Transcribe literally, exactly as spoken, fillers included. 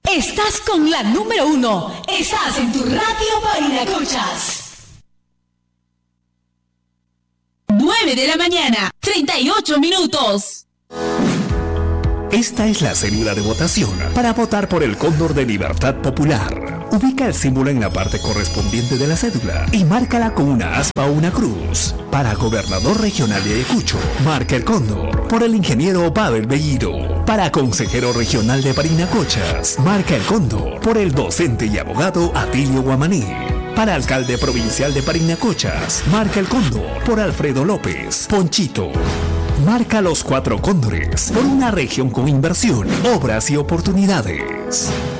Estás con la número uno. Estás en tu radio Parinacochas. nueve de la mañana, treinta y ocho minutos. Esta es la cédula de votación para votar por el Cóndor de Libertad Popular. Ubica el símbolo en la parte correspondiente de la cédula y márcala con una aspa o una cruz. Para gobernador regional de Ayacucho, marca el Cóndor por el ingeniero Pavel Bellido. Para consejero regional de Parinacochas, marca el Cóndor por el docente y abogado Atilio Guamaní. Para alcalde provincial de Parinacochas, marca el Cóndor por Alfredo López Ponchito. Marca los cuatro cóndores por una región con inversión, obras y oportunidades.